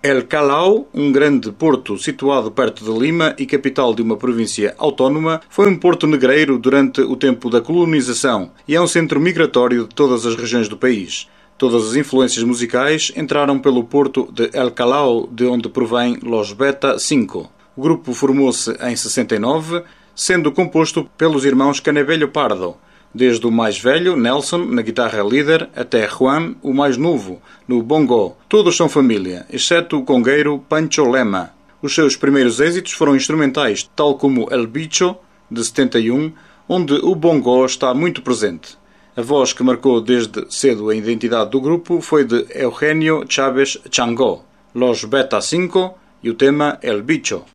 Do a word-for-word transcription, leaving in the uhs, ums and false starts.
El Callao, um grande porto situado perto de Lima e capital de uma província autónoma, foi um porto negreiro durante o tempo da colonização e é um centro migratório de todas as regiões do país. Todas as influências musicais entraram pelo porto de El Callao, de onde provém Los Beta cinco. O grupo formou-se em sessenta e nove, sendo composto pelos irmãos Canebello Pardo, desde o mais velho, Nelson, na guitarra líder, até Juan, o mais novo, no bongo. Todos são família, exceto o congueiro Pancho Lema. Os seus primeiros êxitos foram instrumentais, tal como El Bicho, de setenta e um, onde o bongo está muito presente. A voz que marcou desde cedo a identidade do grupo foi de Eugenio Chávez Changó, Los Beta cinco e o tema El Bicho.